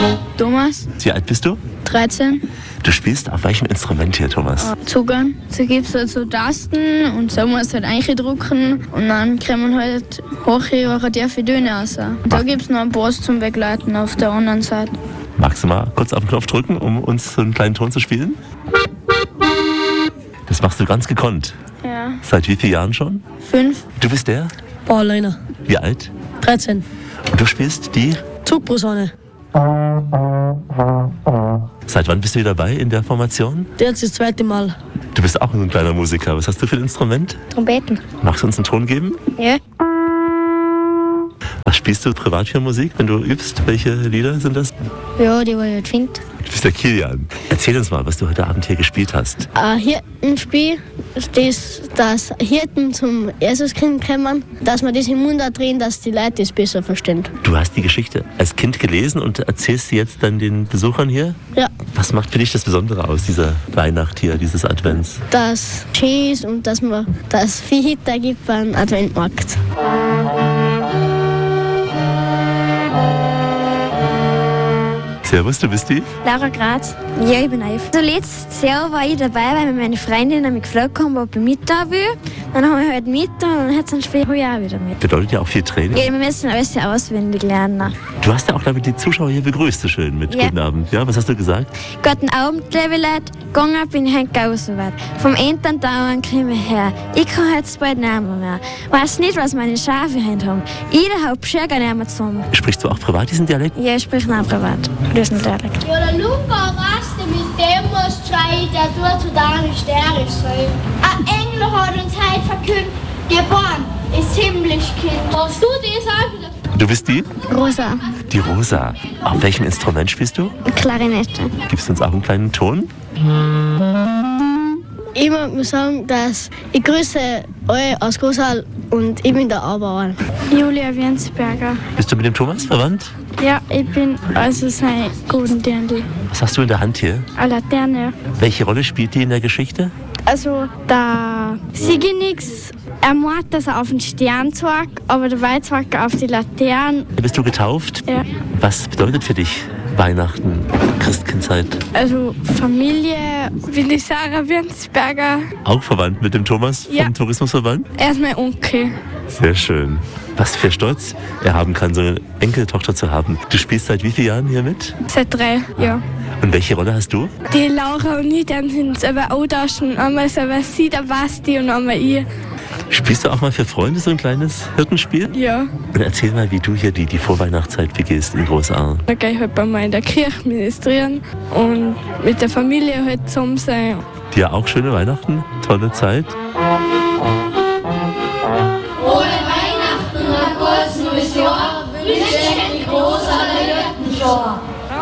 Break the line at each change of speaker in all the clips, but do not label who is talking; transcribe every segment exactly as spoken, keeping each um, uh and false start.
Thomas.
Wie alt bist du?
dreizehn.
Du spielst auf welchem Instrument hier, Thomas?
Zugang. Da gibt es halt so Tasten und so muss halt eindrücken und dann kommen halt hohe oder tiefe Töne raus. Und da gibt es noch einen Bass zum Begleiten auf der anderen Seite.
Magst du mal kurz auf den Knopf drücken, um uns so einen kleinen Ton zu spielen? Das machst du ganz gekonnt.
Ja.
Seit wie vielen Jahren schon?
Fünf.
Du bist der?
Paulina.
Wie alt?
dreizehn.
Und du spielst die?
Zugposaune.
Seit wann bist du hier dabei in der Formation?
Jetzt das zweite Mal.
Du bist auch ein kleiner Musiker. Was hast du für ein Instrument?
Trompeten.
Magst du uns einen Ton geben?
Ja.
Was spielst du privat für Musik, wenn du übst? Welche Lieder sind das?
Ja, die war ja finde.
Du bist der Kilian. Erzähl uns mal, was du heute Abend hier gespielt hast.
Ein Hirtenspiel, das, dass Hirten zum Jesuskind kommen, dass wir das im Mund drehen, dass die Leute das besser verstehen.
Du hast die Geschichte als Kind gelesen und erzählst sie jetzt dann den Besuchern hier?
Ja.
Was macht für dich das Besondere aus, dieser Weihnacht hier, dieses Advents?
Dass es schön ist und dass man das viel Hitter gibt beim Adventmarkt.
Servus, du bist die?
Laura Graz. Ja, ich bin Eif. Also letztes Jahr war ich dabei, weil meine Freundin mich gefragt haben, ob ich mit da will. Dann haben wir halt mit und dann hat es ein Spiel auch wieder mit.
Bedeutet ja auch viel Training.
Ja, wir müssen alles auswendig lernen.
Du hast ja auch, glaube ich, die Zuschauer hier begrüßt, so schön mit
Ja.
Guten Abend. Ja, was hast du gesagt?
Guten Abend, liebe Leute. Gegangen bin ich heute auch so weit. Vom Entern dauern kriege ich her. Ich kann jetzt bald nicht mehr. Weiß nicht, was meine Schafe heute haben. Jeder hat schon gar nicht mehr zusammen.
Sprichst du auch privat diesen Dialekt?
Ja, ich spreche noch privat. Grüßen Dialekt.
Ja, der Luca raste mit dem, was schreit, der tut zu deiner hysterisch sein. Ein Engel hat uns heute verkündet, geboren ist Himmlischkind. Hast du das auch wieder?
Du bist die?
Rosa.
Die Rosa. Auf welchem Instrument spielst du?
Klarinette.
Gibst du uns auch einen kleinen Ton?
Ich muss sagen, dass ich grüße euch aus Großhall und ich bin der Aubauer.
Julia Wensberger.
Bist du mit dem Thomas verwandt?
Ja, ich bin also sein guten Dirndl.
Was hast du in der Hand hier?
Eine Laterne.
Welche Rolle spielt die in der Geschichte?
Also der Sigenix, er meint, dass er auf den Stern zeigt, aber dabei zeigt er auf die Laterne.
Bist du getauft?
Ja.
Was bedeutet für dich Weihnachten, Christkindzeit?
Also Familie, bin ich Sarah Wensberger.
Auch verwandt mit dem Thomas vom
Ja.
Tourismusverband?
Er ist mein Onkel.
Sehr schön. Was für Stolz er haben kann, so eine Enkeltochter zu haben. Du spielst seit wie vielen Jahren hier mit?
Seit drei Jahren.
Und welche Rolle hast du?
Die Laura und ich, dann sind es aber austauschen. Einmal ist aber sie, der Basti und einmal ich.
Spielst du auch mal für Freunde so ein kleines Hirtenspiel?
Ja.
Und erzähl mal, wie du hier die, die Vorweihnachtszeit begehst in Großaar.
Da gehe ich halt bei mir in der Kirche ministrieren und mit der Familie halt zusammen sein.
Dir auch schöne Weihnachten, tolle Zeit.
Ohne Weihnachten und ein kurzes neues Jahr wünsche ich die Großartige Hirtenschar.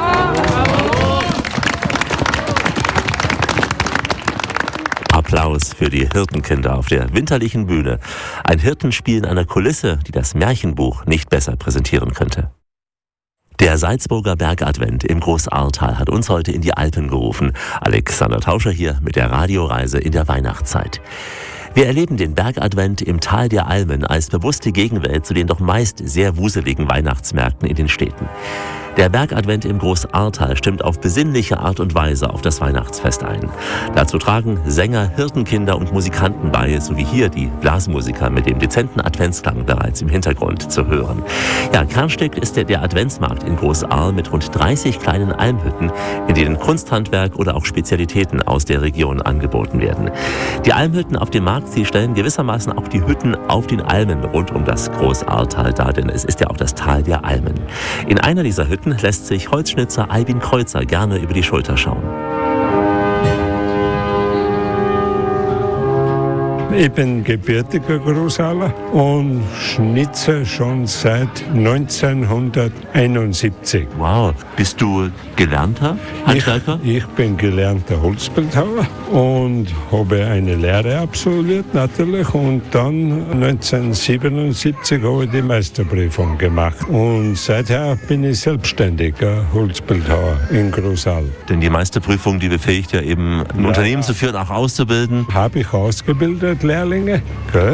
Applaus für die Hirtenkinder auf der winterlichen Bühne. Ein Hirtenspiel in einer Kulisse, die das Märchenbuch nicht besser präsentieren könnte. Der Salzburger Bergadvent im Großahrtal hat uns heute in die Alpen gerufen. Alexander Tauscher hier mit der Radioreise in der Weihnachtszeit. Wir erleben den Bergadvent im Tal der Almen als bewusste Gegenwelt zu den doch meist sehr wuseligen Weihnachtsmärkten in den Städten. Der Bergadvent im Großahrtal stimmt auf besinnliche Art und Weise auf das Weihnachtsfest ein. Dazu tragen Sänger, Hirtenkinder und Musikanten bei, sowie hier die Blasmusiker mit dem dezenten Adventsklang bereits im Hintergrund zu hören. Ja, Kernstück ist der, der Adventsmarkt in Großahr mit rund dreißig kleinen Almhütten, in denen Kunsthandwerk oder auch Spezialitäten aus der Region angeboten werden. Die Almhütten auf dem Markt, sie stellen gewissermaßen auch die Hütten auf den Almen rund um das Großahrtal dar, denn es ist ja auch das Tal der Almen. In einer dieser Hütten lässt sich Holzschnitzer Albin Kreuzer gerne über die Schulter schauen.
Ich bin gebürtiger Großaler und schnitze schon seit neunzehnhunderteinundsiebzig.
Wow, bist du gelernter Handwerker?
Ich, ich bin gelernter Holzbildhauer und habe eine Lehre absolviert natürlich und dann neunzehnhundertsiebenundsiebzig habe ich die Meisterprüfung gemacht und seither bin ich selbstständiger Holzbildhauer in Großal.
Denn die Meisterprüfung, die befähigt ja eben, ein
Ja.
Unternehmen zu führen, auch auszubilden.
Habe ich ausgebildet, Lehrlinge, gell?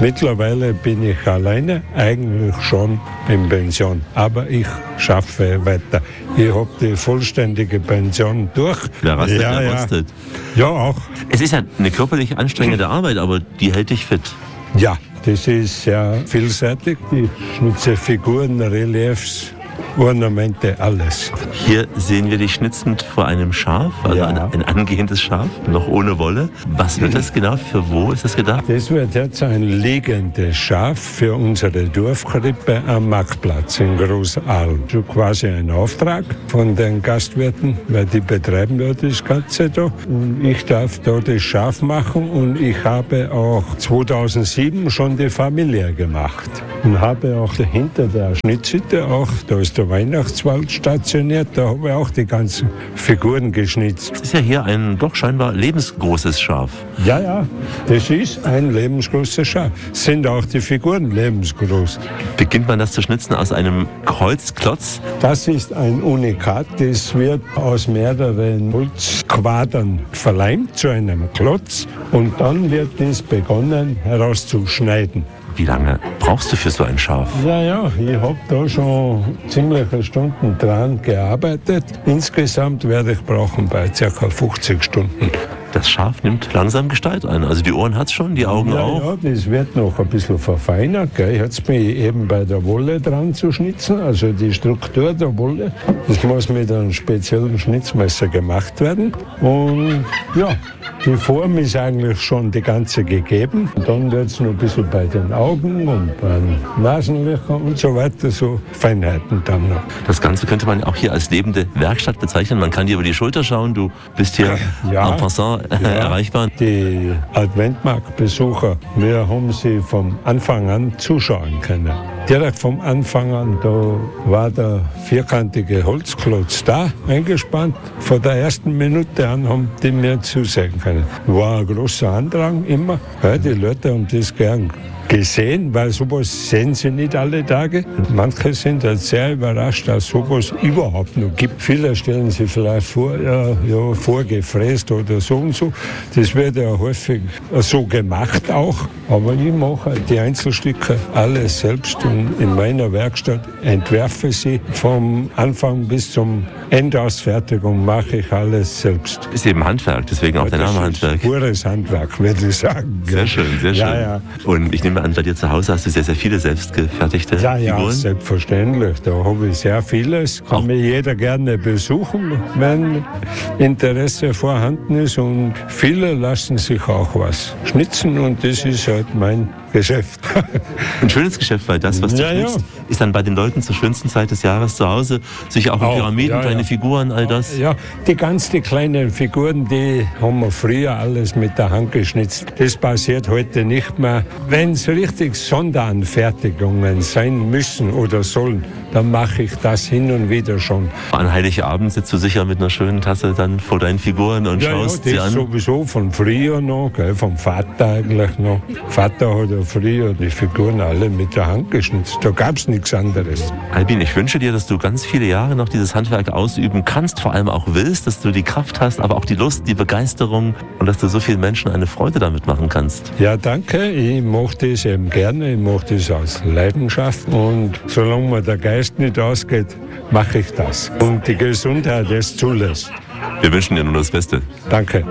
Mittlerweile bin ich alleine, eigentlich schon in Pension. Aber ich schaffe weiter. Ich habe die vollständige Pension durch.
Wer rastet,
ja,
der
ja.
rostet.
Ja, auch.
Es ist ja eine körperlich anstrengende Arbeit, aber die hält dich fit.
Ja, das ist sehr vielseitig. Ich schnitze Figuren, Reliefs, Ornamente, alles.
Hier sehen wir dich schnitzend vor einem Schaf, also
Ja.
ein, ein angehendes Schaf, noch ohne Wolle. Was wird das genau? Für wo ist das gedacht?
Das wird jetzt ein liegendes Schaf für unsere Dorfkrippe am Marktplatz in Großaal. So quasi ein Auftrag von den Gastwirten, weil die betreiben ja das Ganze da. Und ich darf da das Schaf machen und ich habe auch zweitausendsieben schon die Familie gemacht. Und habe auch hinter der Schnitzhütte auch, da ist der Weihnachtswald stationiert, da habe ich auch die ganzen Figuren geschnitzt.
Das ist ja hier ein doch scheinbar lebensgroßes Schaf.
Ja, ja, das ist ein lebensgroßes Schaf. Sind auch die Figuren lebensgroß.
Beginnt man das zu schnitzen aus einem Kreuzklotz?
Das ist ein Unikat, das wird aus mehreren Holzquadern verleimt zu einem Klotz und dann wird das begonnen herauszuschneiden.
Wie lange brauchst du für so ein Schaf?
Ja, ja, ich habe da schon ziemliche Stunden dran gearbeitet. Insgesamt werde ich brauchen bei ca. fünfzig Stunden.
Das Schaf nimmt langsam Gestalt an. Also die Ohren hat es schon, die Augen
Ja,
auch.
ja, das wird noch ein bisschen verfeinert. Gell. Jetzt bin ich eben bei der Wolle dran zu schnitzen, also die Struktur der Wolle. Das muss mit einem speziellen Schnitzmesser gemacht werden. Und ja, die Form ist eigentlich schon die ganze gegeben. Und dann wird es noch ein bisschen bei den Augen und beim Nasenlöchern und so weiter, so Feinheiten dann noch.
Das Ganze könnte man auch hier als lebende Werkstatt bezeichnen. Man kann dir über die Schulter schauen. Du bist hier
Ja.
en passant
Ja.
erreichbar.
Die Adventmarktbesucher, wir haben sie vom Anfang an zuschauen können. Direkt vom Anfang an, da war der vierkantige Holzklotz da, eingespannt. Von der ersten Minute an haben die mir zusehen können. War ein großer Andrang immer. Ja, die Leute haben das gern gesehen, weil sowas sehen sie nicht alle Tage. Manche sind halt sehr überrascht, dass sowas überhaupt noch gibt. Viele stellen sich vielleicht vor, ja, ja, vorgefräst oder so und so. Das wird ja häufig so gemacht auch. Aber ich mache halt die Einzelstücke alles selbst und in meiner Werkstatt entwerfe sie vom Anfang bis zum Endausfertigung, mache ich alles selbst.
Ist eben Handwerk, deswegen auch der Name Handwerk.
Pures Handwerk, würde ich sagen.
Sehr schön, sehr schön.
Ja, ja.
Und ich nehme an, bei dir zu Hause hast du sehr, sehr viele selbstgefertigte
Ja, ja,
Figuren.
selbstverständlich. Da habe ich sehr vieles. Kann
Auch-
mich jeder gerne besuchen, wenn Interesse vorhanden ist. Und viele lassen sich auch was schnitzen und das ist halt mein Geschäft.
Ein schönes Geschäft, weil das, was du
Ja, ja.
schnitzt, ist dann bei den Leuten zur schönsten Zeit des Jahres zu Hause. Sicher auch in
Auch,
Pyramiden,
ja,
kleine
ja.
Figuren, all das.
Ja, die ganz die kleinen Figuren, die haben wir früher alles mit der Hand geschnitzt. Das passiert heute nicht mehr. Wenn es richtig Sonderanfertigungen sein müssen oder sollen, dann mache ich das hin und wieder schon.
An Heiligabend sitzt du sicher mit einer schönen Tasse dann vor deinen Figuren und
Ja, ja,
schaust
das
sie
ist
an.
sowieso von früher noch, gell, vom Vater eigentlich noch. Vater hat ja früher die Figuren alle mit der Hand geschnitzt. Da gab es nichts anderes.
Albin, ich wünsche dir, dass du ganz viele Jahre noch dieses Handwerk ausüben kannst, vor allem auch willst, dass du die Kraft hast, aber auch die Lust, die Begeisterung und dass du so vielen Menschen eine Freude damit machen kannst.
Ja, danke. Ich mache das eben gerne. Ich mache das aus Leidenschaft. Und solange mir der Geist nicht ausgeht, mache ich das. Und die Gesundheit es zulässt.
Wir wünschen dir nur das Beste.
Danke.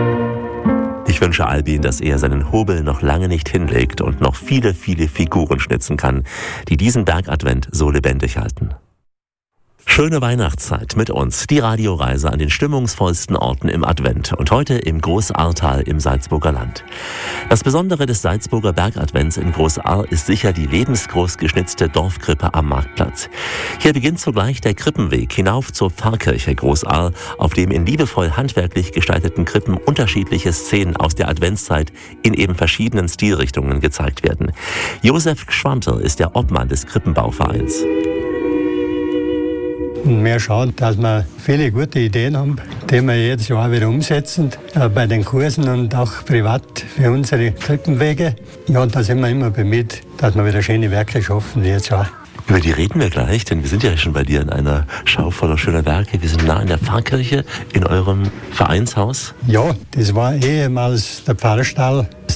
Ich wünsche Albin, dass er seinen Hobel noch lange nicht hinlegt und noch viele, viele Figuren schnitzen kann, die diesen Bergadvent so lebendig halten. Schöne Weihnachtszeit mit uns, die Radioreise an den stimmungsvollsten Orten im Advent und heute im Großahrtal im Salzburger Land. Das Besondere des Salzburger Bergadvents in Großahr ist sicher die lebensgroß geschnitzte Dorfkrippe am Marktplatz. Hier beginnt zugleich der Krippenweg hinauf zur Pfarrkirche Großahr, auf dem in liebevoll handwerklich gestalteten Krippen unterschiedliche Szenen aus der Adventszeit in eben verschiedenen Stilrichtungen gezeigt werden. Josef Schwantel ist der Obmann des Krippenbauvereins.
Und wir schauen, dass wir viele gute Ideen haben, die wir jedes Jahr wieder umsetzen, äh, bei den Kursen und auch privat für unsere Krippenwege. Ja, und da sind wir immer bemüht, dass wir wieder schöne Werke schaffen, wie jetzt auch.
Über die reden wir gleich, denn wir sind ja schon bei dir in einer Schau voller schöner Werke. Wir sind nah in der Pfarrkirche, in eurem Vereinshaus.
Ja, das war ehemals der Pfarrstall.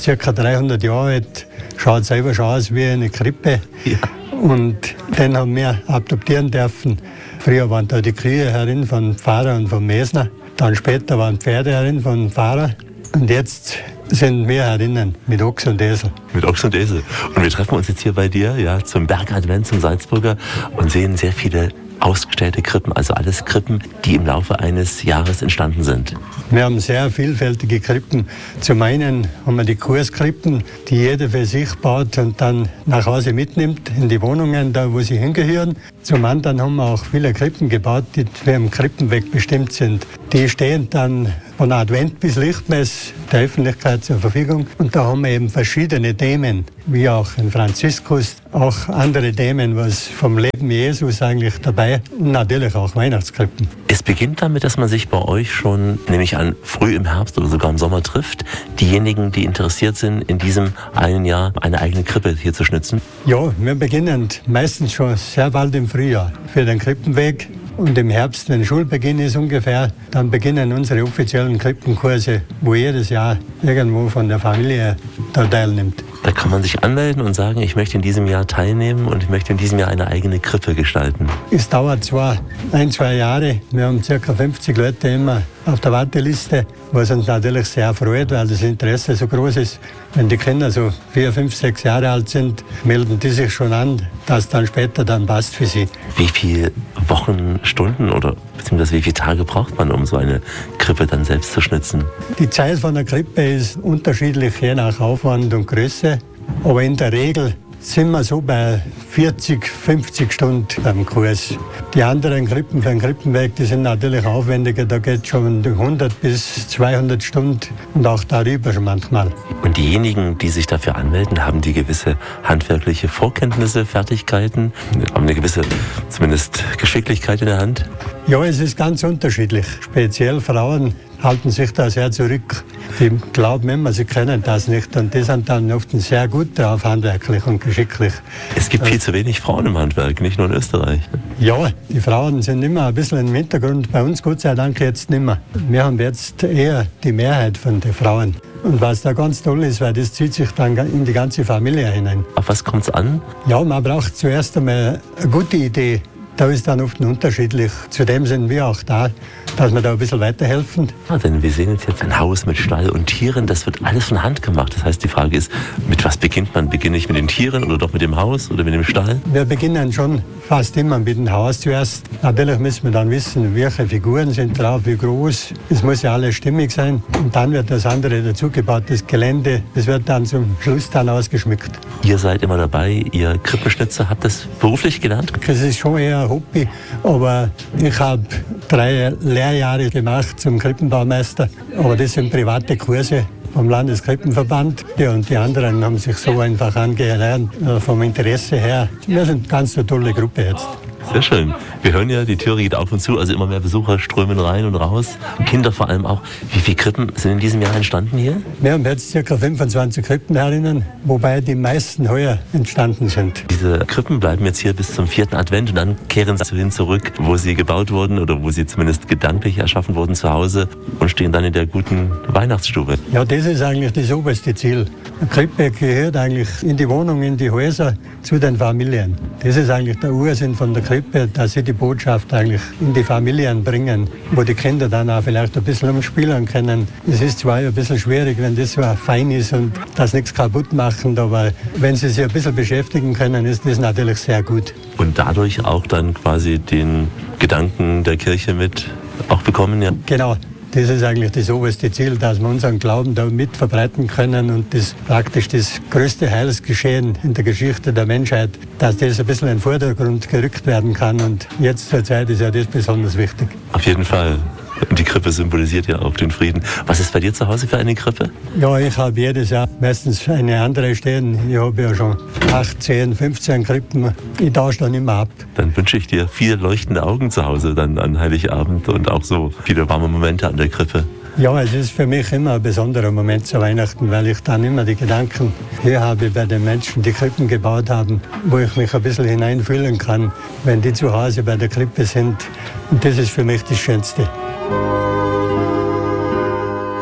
ist ca. dreihundert Jahre alt, schaut selber schon aus wie eine Krippe. Ja. Und den haben wir adoptieren dürfen. Früher waren da die Kühe herin von Pfarrer und von Mesner. Dann später waren Pferde herin von Pfarrer. Und jetzt sind wir herinnen mit Ochs und Esel.
Mit Ochs und Esel. Und wir treffen uns jetzt hier bei dir, ja, zum Bergadvent, zum Salzburger und sehen sehr viele ausgestellte Krippen, also alles Krippen, die im Laufe eines Jahres entstanden sind.
Wir haben sehr vielfältige Krippen. Zum einen haben wir die Kurskrippen, die jeder für sich baut und dann nach Hause mitnimmt in die Wohnungen, da wo sie hingehören. Zum anderen haben wir auch viele Krippen gebaut, die für den Krippenweg bestimmt sind. Die stehen dann von Advent bis Lichtmess der Öffentlichkeit zur Verfügung. Und da haben wir eben verschiedene Themen, wie auch ein Franziskus, auch andere Themen, was vom Leben Jesus eigentlich dabei und natürlich auch Weihnachtskrippen.
Es beginnt damit, dass man sich bei euch schon, nehme ich an, früh im Herbst oder sogar im Sommer trifft. Diejenigen, die interessiert sind, in diesem einen Jahr eine eigene Krippe hier zu schnitzen.
Ja, wir beginnen meistens schon sehr bald im Frühjahr für den Krippenweg. Und im Herbst, wenn Schulbeginn ist ungefähr, dann beginnen unsere offiziellen Krippenkurse, wo jedes Jahr irgendwo von der Familie da teilnimmt.
Da kann man sich anmelden und sagen, ich möchte in diesem Jahr teilnehmen und ich möchte in diesem Jahr eine eigene Krippe gestalten.
Es dauert zwar ein, zwei Jahre. Wir haben ca. fünfzig Leute immer auf der Warteliste, was uns natürlich sehr freut, weil das Interesse so groß ist. Wenn die Kinder so vier, fünf, sechs Jahre alt sind, melden die sich schon an, dass dann später dann passt für sie.
Wie viele Wochen, Stunden oder beziehungsweise wie viele Tage braucht man, um so eine Krippe dann selbst zu schnitzen?
Die Zeit von der Krippe ist unterschiedlich, je nach Aufwand und Größe. Aber in der Regel sind wir so bei vierzig, fünfzig Stunden beim Kurs. Die anderen Krippen für den Krippenweg, die sind natürlich aufwendiger. Da geht es schon hundert bis zweihundert Stunden und auch darüber schon manchmal.
Und diejenigen, die sich dafür anmelden, haben die gewisse handwerkliche Vorkenntnisse, Fertigkeiten, haben eine gewisse, zumindest Geschicklichkeit in der Hand?
Ja, es ist ganz unterschiedlich. Speziell Frauen halten sich da sehr zurück. Die glauben immer, sie können das nicht. Und die sind dann oft sehr gut drauf, handwerklich und geschicklich.
Es gibt viel zu wenig Frauen im Handwerk, nicht nur in Österreich.
Ja, die Frauen sind immer ein bisschen im Hintergrund. Bei uns Gott sei Dank jetzt nicht mehr. Wir haben jetzt eher die Mehrheit von den Frauen. Und was da ganz toll ist, weil das zieht sich dann in die ganze Familie hinein.
Auf was kommt es an?
Ja, man braucht zuerst einmal eine gute Idee. Da ist dann oft unterschiedlich. Zudem sind wir auch da, dass wir da ein bisschen weiterhelfen.
Ja, denn wir sehen jetzt, jetzt ein Haus mit Stall und Tieren. Das wird alles von Hand gemacht. Das heißt, die Frage ist, mit was beginnt man? Beginne ich mit den Tieren oder doch mit dem Haus oder mit dem Stall?
Wir beginnen schon fast immer mit dem Haus zuerst. Natürlich müssen wir dann wissen, welche Figuren sind drauf, wie groß. Es muss ja alles stimmig sein. Und dann wird das andere dazugebaut, das Gelände. Das wird dann zum Schluss dann ausgeschmückt.
Ihr seid immer dabei, ihr Krippenschnitzer, habt das beruflich gelernt?
Das ist schon eher ein Hobby, aber ich habe drei Lehrjahre gemacht zum Krippenbaumeister. Aber das sind private Kurse vom Landeskrippenverband. Ja, und die anderen haben sich so einfach angelernt, vom Interesse her. Wir sind eine ganz eine tolle Gruppe jetzt.
Sehr schön. Wir hören ja, die Tür geht auf und zu, also immer mehr Besucher strömen rein und raus. Kinder vor allem auch. Wie viele Krippen sind in diesem Jahr entstanden hier?
Wir haben jetzt ca. fünfundzwanzig Krippen herinnen, wobei die meisten heuer entstanden sind.
Diese Krippen bleiben jetzt hier bis zum vierten Advent und dann kehren sie hin zurück, wo sie gebaut wurden oder wo sie zumindest gedanklich erschaffen wurden zu Hause und stehen dann in der guten Weihnachtsstube.
Ja, das ist eigentlich das oberste Ziel. Eine Krippe gehört eigentlich in die Wohnung, in die Häuser, zu den Familien. Das ist eigentlich der Ursinn von der Krippe, dass sie die Botschaft eigentlich in die Familien bringen, wo die Kinder dann auch vielleicht ein bisschen umspielen können. Es ist zwar ein bisschen schwierig, wenn das so fein ist und das nichts kaputt macht, aber wenn sie sich ein bisschen beschäftigen können, ist das natürlich sehr gut.
Und dadurch auch dann quasi den Gedanken der Kirche mit auch bekommen, ja?
Genau. Das ist eigentlich das oberste Ziel, dass wir unseren Glauben da mit verbreiten können und das praktisch das größte Heilsgeschehen in der Geschichte der Menschheit, dass das ein bisschen in den Vordergrund gerückt werden kann. Und jetzt zur Zeit ist ja das besonders wichtig.
Auf jeden Fall. Und die Krippe symbolisiert ja auch den Frieden. Was ist bei dir zu Hause für eine Krippe?
Ja, ich habe jedes Jahr meistens eine andere stehen. Ich habe ja schon acht, zehn, fünfzehn Krippen. Ich tausche dann immer ab.
Dann wünsche ich dir viele leuchtende Augen zu Hause dann an Heiligabend und auch so viele warme Momente an der Krippe.
Ja, es ist für mich immer ein besonderer Moment zu Weihnachten, weil ich dann immer die Gedanken hier habe bei den Menschen, die Krippen gebaut haben, wo ich mich ein bisschen hineinfühlen kann, wenn die zu Hause bei der Krippe sind. Und das ist für mich das Schönste.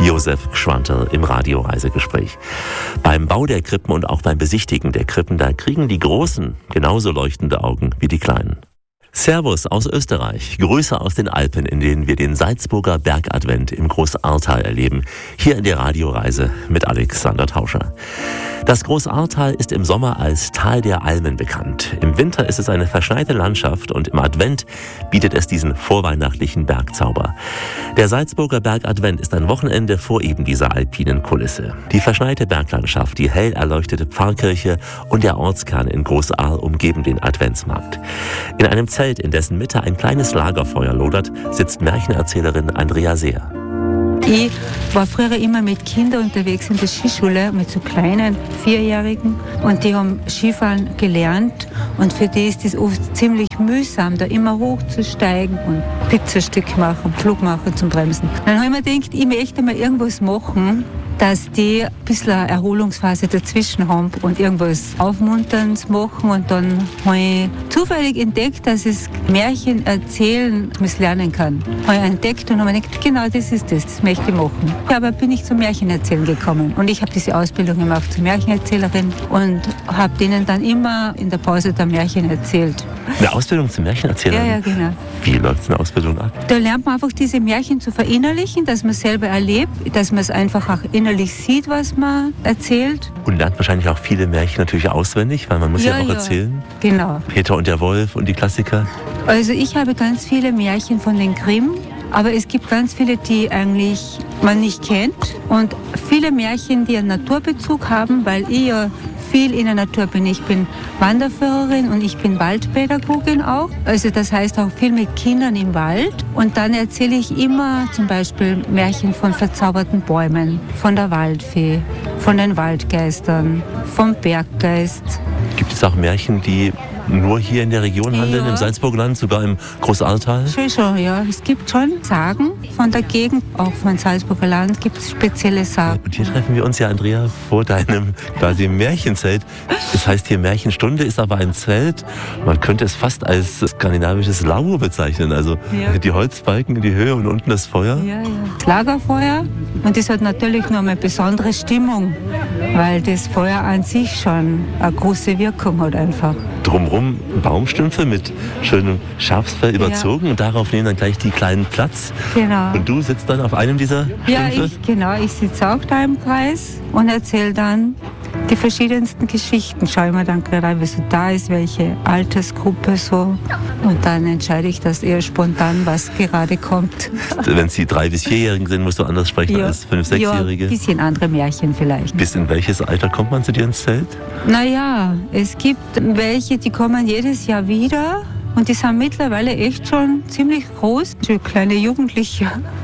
Josef Gschwandl im Radioreisegespräch. Beim Bau der Krippen und auch beim Besichtigen der Krippen, da kriegen die Großen genauso leuchtende Augen wie die Kleinen. Servus aus Österreich, Grüße aus den Alpen, in denen wir den Salzburger Bergadvent im Großahrtal erleben. Hier in der Radioreise mit Alexander Tauscher. Das Großahrtal ist im Sommer als Tal der Almen bekannt. Im Winter ist es eine verschneite Landschaft und im Advent bietet es diesen vorweihnachtlichen Bergzauber. Der Salzburger Bergadvent ist ein Wochenende vor eben dieser alpinen Kulisse. Die verschneite Berglandschaft, die hell erleuchtete Pfarrkirche und der Ortskern in Großahl umgeben den Adventsmarkt. In einem Zelt, in dessen Mitte ein kleines Lagerfeuer lodert, sitzt Märchenerzählerin Andrea Seer.
Ich war früher immer mit Kindern unterwegs in der Skischule, mit so kleinen Vierjährigen. Und die haben Skifahren gelernt. Und für die ist es oft ziemlich mühsam, da immer hochzusteigen und Pizzastück machen, Flug machen zum Bremsen. Dann habe ich mir gedacht, ich möchte mal irgendwas machen, dass die ein bisschen eine Erholungsphase dazwischen haben und irgendwas Aufmunterndes machen. Und dann habe ich zufällig entdeckt, dass es Märchen erzählen lernen kann. Habe ich entdeckt und habe mir gedacht, genau das ist das, das möchte ich machen. Aber bin ich zum Märchenerzählen gekommen. Und ich habe diese Ausbildung gemacht zur Märchenerzählerin und habe denen dann immer in der Pause der Märchen erzählt.
Eine Ausbildung zur Märchenerzählerin?
Ja, ja, genau.
Wie läuft so eine Ausbildung ab?
Da lernt man einfach diese Märchen zu verinnerlichen, dass man es selber erlebt, dass man es einfach auch innerlich sieht, was man erzählt.
Und lernt wahrscheinlich auch viele Märchen natürlich auswendig, weil man muss ja, ja auch ja. erzählen.
Genau.
Peter und der Wolf und die Klassiker.
Also ich habe ganz viele Märchen von den Grimm, aber es gibt ganz viele, die eigentlich man nicht kennt. Und viele Märchen, die einen Naturbezug haben, weil ich ja viel in der Natur bin. Ich bin Wanderführerin und ich bin Waldpädagogin auch. Also das heißt auch viel mit Kindern im Wald. Und dann erzähle ich immer zum Beispiel Märchen von verzauberten Bäumen, von der Waldfee, von den Waldgeistern, vom Berggeist.
Gibt es auch Märchen, die nur hier in der Region handeln, ja. Im Salzburgland, sogar im Großahrtal?
Schon, schon, ja. Es gibt schon Sagen von der Gegend, auch von Salzburger Land gibt es spezielle Sagen.
Und hier treffen wir uns ja, Andrea, vor deinem quasi Märchenzelt. Das heißt hier Märchenstunde, ist aber ein Zelt. Man könnte es fast als skandinavisches Lager bezeichnen. Also ja. Die Holzbalken in die Höhe und unten das Feuer.
Ja, ja. Das Lagerfeuer. Und das hat natürlich noch eine besondere Stimmung, weil das Feuer an sich schon eine große Wirkung hat einfach.
Drumherum Baumstümpfe mit schönem Schafsfell überzogen ja. Und darauf nehmen dann gleich die kleinen Platz.
Genau.
Und du sitzt dann auf einem dieser Stümpfe?
Ja, ich, genau. Ich sitze auch da im Kreis und erzähle dann die verschiedensten Geschichten. Schau ich mir dann gerade an, wie so da ist, welche Altersgruppe so. Und dann entscheide ich das eher spontan, was gerade kommt.
Wenn Sie drei- bis vierjährigen sind, musst du anders sprechen ja. als fünf-, sechsjährige?
Ja, ein bisschen andere Märchen vielleicht.
Bis in welches Alter kommt man zu dir ins Zelt?
Naja, es gibt welche, die kommen jedes Jahr wieder. Und die sind mittlerweile echt schon ziemlich groß, so kleine Jugendliche.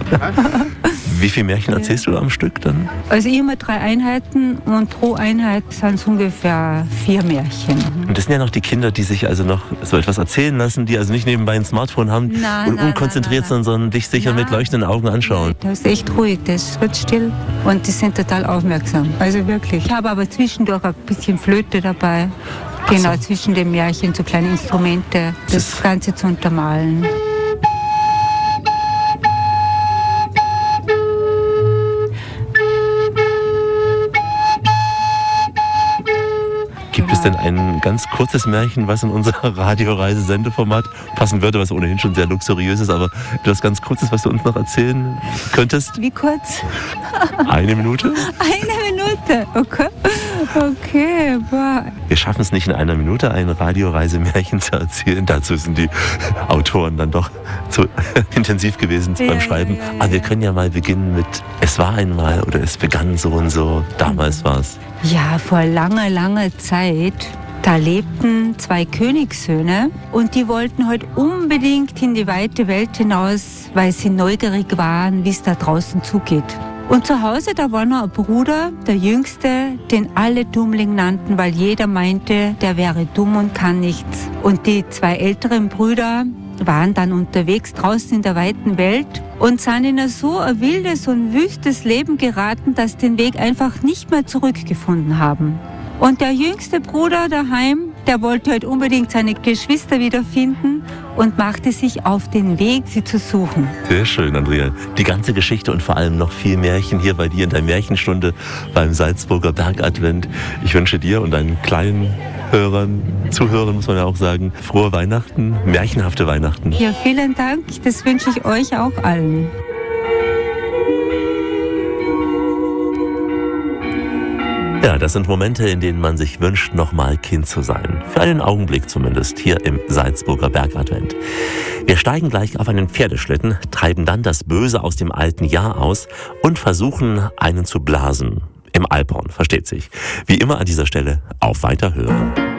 Wie viele Märchen erzählst ja. du da am Stück dann?
Also immer drei Einheiten und pro Einheit sind es ungefähr vier Märchen.
Und das sind ja noch die Kinder, die sich also noch so etwas erzählen lassen, die also nicht nebenbei ein Smartphone haben
nein,
und
nein,
unkonzentriert
nein, nein,
sind, sondern dich sicher nein. mit leuchtenden Augen anschauen.
Das ist echt ruhig, das ist still und die sind total aufmerksam. Also wirklich. Ich habe aber zwischendurch ein bisschen Flöte dabei. Genau, so. Zwischen den Märchen so kleine Instrumente, das, das Ganze zu untermalen.
Gibt es denn ein ganz kurzes Märchen, was in unser Radioreise-Sendeformat passen würde, was ohnehin schon sehr luxuriös ist, aber etwas ganz Kurzes, was du uns noch erzählen könntest?
Wie kurz?
Eine Minute?
Eine Minute, okay. Okay, boah.
Wir schaffen es nicht in einer Minute, ein Radioreisemärchen zu erzählen. Dazu sind die Autoren dann doch zu intensiv gewesen ja, beim Schreiben. Ja, ja, ja. Aber wir können ja mal beginnen mit Es war einmal oder es begann so und so. Damals war es.
Ja, vor langer, langer Zeit. Da lebten zwei Königssöhne und die wollten halt unbedingt in die weite Welt hinaus, weil sie neugierig waren, wie es da draußen zugeht. Und zu Hause, da war noch ein Bruder, der Jüngste, den alle Dummling nannten, weil jeder meinte, der wäre dumm und kann nichts. Und die zwei älteren Brüder waren dann unterwegs draußen in der weiten Welt und sind in so ein wildes und wüstes Leben geraten, dass sie den Weg einfach nicht mehr zurückgefunden haben. Und der jüngste Bruder daheim, der wollte halt unbedingt seine Geschwister wiederfinden und machte sich auf den Weg, sie zu suchen.
Sehr schön, Andrea. Die ganze Geschichte und vor allem noch viel Märchen hier bei dir in der Märchenstunde beim Salzburger Bergadvent. Ich wünsche dir und deinen kleinen Hörern, Zuhörern muss man ja auch sagen, frohe Weihnachten, märchenhafte Weihnachten.
Ja, vielen Dank. Das wünsche ich euch auch allen.
Ja, das sind Momente, in denen man sich wünscht, nochmal Kind zu sein. Für einen Augenblick zumindest, hier im Salzburger Bergadvent. Wir steigen gleich auf einen Pferdeschlitten, treiben dann das Böse aus dem alten Jahr aus und versuchen, einen zu blasen. Im Alphorn, versteht sich. Wie immer an dieser Stelle auf Weiterhören.